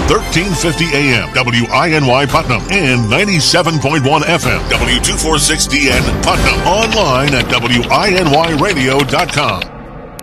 1350 AM, WINY Putnam, and 97.1 FM, W246DN Putnam. Online at WINYradio.com.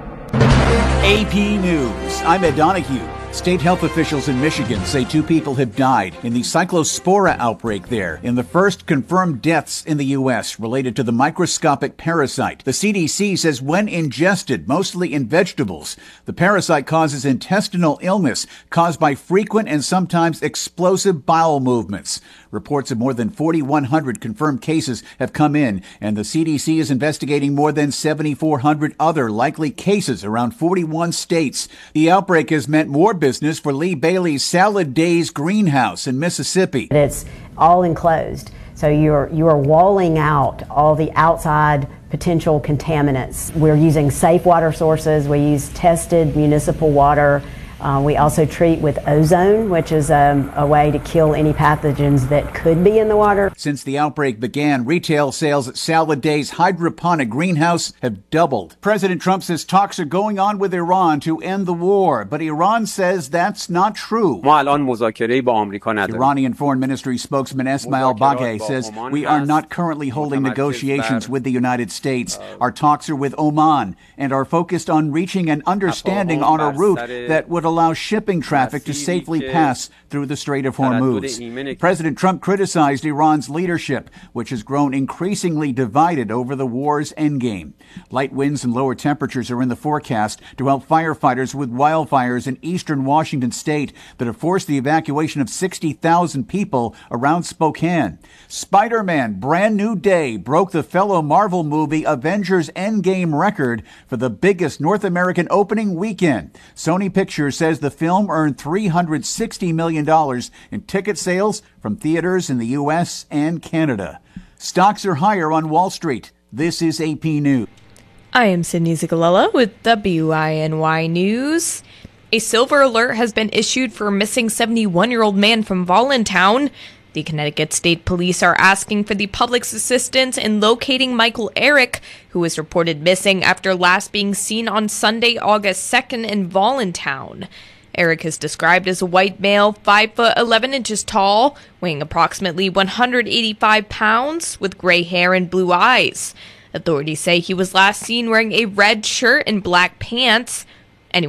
AP News. I'm Ed Donahue. State health officials in Michigan say 2 people have died in the cyclospora outbreak there, in the first confirmed deaths in the U.S. related to the microscopic parasite. The CDC says when ingested, mostly in vegetables, the parasite causes intestinal illness caused by frequent and sometimes explosive bowel movements. Reports of more than 4,100 confirmed cases have come in, and the CDC is investigating more than 7,400 other likely cases around 41 states. The outbreak has meant more business for Lee Bailey's Salad Days greenhouse in Mississippi. It's all enclosed, so you are walling out all the outside potential contaminants. We're using safe water sources. We use tested municipal water. We also treat with ozone, which is a way to kill any pathogens that could be in the water. Since the outbreak began, retail sales at Salad Days hydroponic greenhouse have doubled. President Trump says talks are going on with Iran to end the war, but Iran says that's not true. Iranian Foreign Ministry spokesman Esmail Baghaei says we are not currently holding negotiations with the United States. Our talks are with Oman and are focused on reaching an understanding on a route that would allow shipping traffic to safely pass through the Strait of Hormuz. President Trump criticized Iran's leadership, which has grown increasingly divided over the war's endgame. Light winds and lower temperatures are in the forecast to help firefighters with wildfires in eastern Washington state that have forced the evacuation of 60,000 people around Spokane. Spider-Man Brand New Day broke the fellow Marvel movie Avengers Endgame record for the biggest North American opening weekend. Sony Pictures says the film earned $360 million in ticket sales from theaters in the U.S. and Canada. Stocks are higher on Wall Street. This is AP News. I am Sydney Zigalella with WINY News. A silver alert has been issued for a missing 71-year-old man from Voluntown. The Connecticut State Police are asking for the public's assistance in locating Michael Eric, who was reported missing after last being seen on Sunday, August 2nd in Voluntown. Eric is described as a white male, 5 foot 11 inches tall, weighing approximately 185 pounds, with gray hair and blue eyes. Authorities say he was last seen wearing a red shirt and black pants.